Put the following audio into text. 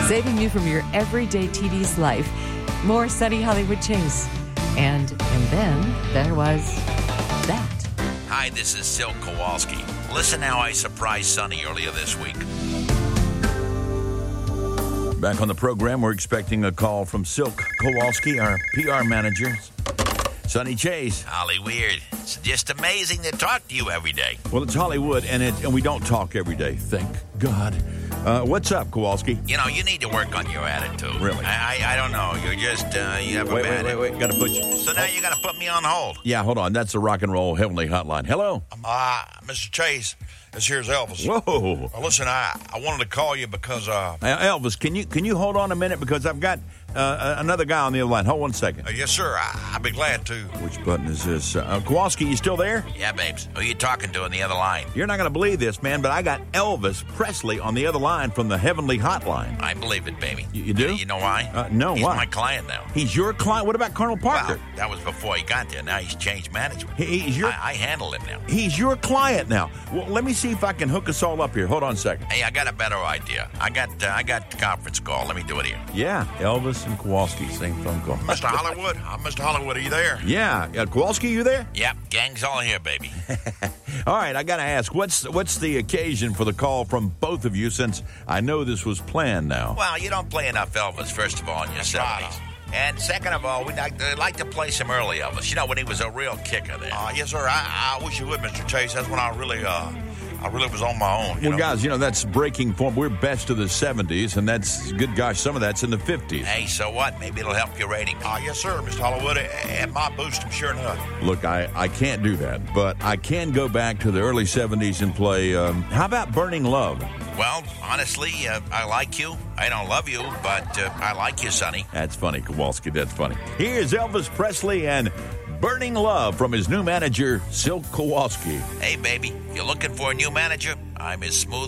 saving you from your everyday tedious life. More Sunny Hollywood Chase. And then there was that. Hi, this is Silk Kowalski. Listen how I surprised Sonny earlier this week. Back on the program, we're expecting a call from Silk Kowalski, our PR manager. Sonny Chase. Holly Weird. It's just amazing to talk to you every day. Well, it's Hollywood, and we don't talk every day, thank God. What's up, Kowalski? You know, you need to work on your attitude. Really? I don't know. You're just, you have a bad... Wait. Gotta put you... So now you gotta put me on hold. Yeah, hold on. That's the Rock and Roll Heavenly Hotline. Hello? Mr. Chase, this here's Elvis. Whoa. Listen, I wanted to call you because, Elvis, can you hold on a minute? Because I've got another guy on the other line. Hold one second. yes, sir, I'd be glad to. Which button is this? Kowalski, you still there? Yeah, babes. Who are you talking to on the other line? You're not going to believe this, man, but I got Elvis Presley on the other line from the Heavenly Hotline. I believe it, baby. You do? You know why? No, He's why? my client now. He's your client? What about Colonel Parker? Well, that was before he got there. Now he's changed management. He's your... I handle him now. He's your client now. Well, let me see if I can hook us all up here. Hold on a second. Hey, I got a better idea. I got the conference call. Let me do it here. Yeah, Elvis and Kowalski, same phone call. Mr. Hollywood, Mr. Hollywood, are you there? Yeah, Kowalski, you there? Yep, gang's all here, baby. All right, I got to ask, what's the occasion for the call from both of you, since I know this was planned now? Well, you don't play enough Elvis, first of all, in your 70s. And second of all, we'd like to play some early Elvis. You know, when he was a real kicker there. Yes, sir, I wish you would, Mr. Chase. That's when I really was on my own. Well, guys, that's breaking point. We're best of the 70s, and that's, good gosh, some of that's in the 50s. Hey, so what? Maybe it'll help your rating. Yes, sir, Mr. Hollywood. It might boost him, sure enough. Look, I can't do that, but I can go back to the early 70s and play, how about Burning Love? Well, honestly, I like you. I don't love you, but I like you, Sonny. That's funny, Kowalski. That's funny. Here's Elvis Presley and Burning Love from his new manager, Silk Kowalski. Hey, baby, you're looking for a new manager? I'm as smooth